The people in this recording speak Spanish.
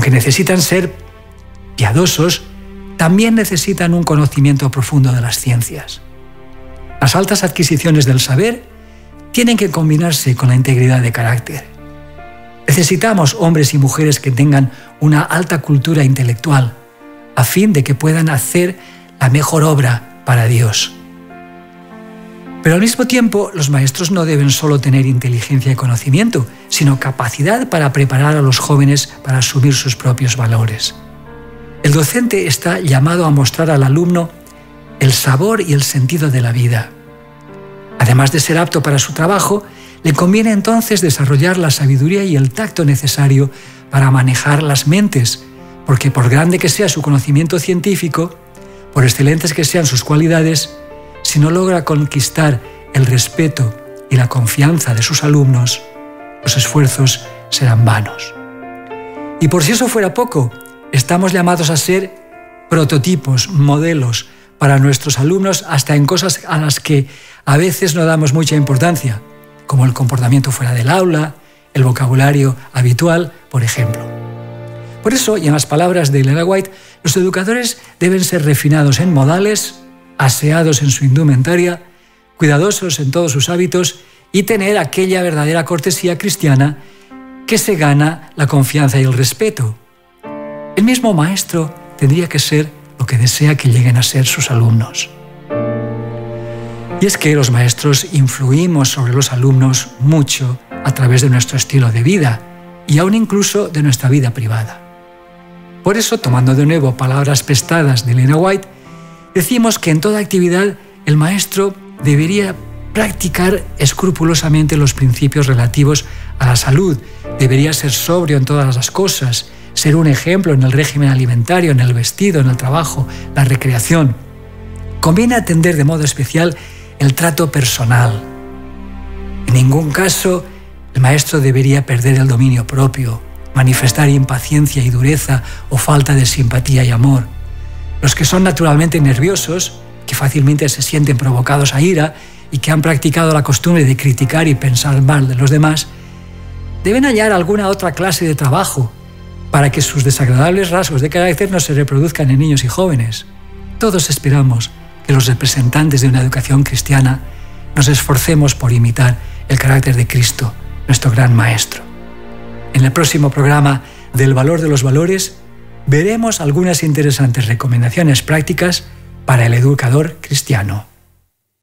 aunque necesitan ser piadosos, también necesitan un conocimiento profundo de las ciencias. Las altas adquisiciones del saber tienen que combinarse con la integridad de carácter. Necesitamos hombres y mujeres que tengan una alta cultura intelectual, a fin de que puedan hacer la mejor obra para Dios. Pero al mismo tiempo, los maestros no deben solo tener inteligencia y conocimiento, sino capacidad para preparar a los jóvenes para asumir sus propios valores. El docente está llamado a mostrar al alumno el sabor y el sentido de la vida. Además de ser apto para su trabajo, le conviene entonces desarrollar la sabiduría y el tacto necesario para manejar las mentes, porque por grande que sea su conocimiento científico, por excelentes que sean sus cualidades, si no logra conquistar el respeto y la confianza de sus alumnos, los esfuerzos serán vanos. Y por si eso fuera poco, estamos llamados a ser prototipos, modelos para nuestros alumnos hasta en cosas a las que a veces no damos mucha importancia, como el comportamiento fuera del aula, el vocabulario habitual, por ejemplo. Por eso, y en las palabras de Elena White, los educadores deben ser refinados en modales, aseados en su indumentaria, cuidadosos en todos sus hábitos y tener aquella verdadera cortesía cristiana que se gana la confianza y el respeto. El mismo maestro tendría que ser lo que desea que lleguen a ser sus alumnos. Y es que los maestros influimos sobre los alumnos mucho a través de nuestro estilo de vida y aún incluso de nuestra vida privada. Por eso, tomando de nuevo palabras prestadas de Elena White, decimos que en toda actividad el maestro debería practicar escrupulosamente los principios relativos a la salud, debería ser sobrio en todas las cosas, ser un ejemplo en el régimen alimentario, en el vestido, en el trabajo, la recreación. Conviene atender de modo especial el trato personal. En ningún caso el maestro debería perder el dominio propio, manifestar impaciencia y dureza o falta de simpatía y amor. Los que son naturalmente nerviosos, que fácilmente se sienten provocados a ira y que han practicado la costumbre de criticar y pensar mal de los demás, deben hallar alguna otra clase de trabajo para que sus desagradables rasgos de carácter no se reproduzcan en niños y jóvenes. Todos esperamos que los representantes de una educación cristiana nos esforcemos por imitar el carácter de Cristo, nuestro gran Maestro. En el próximo programa del Valor de los Valores veremos algunas interesantes recomendaciones prácticas para el educador cristiano.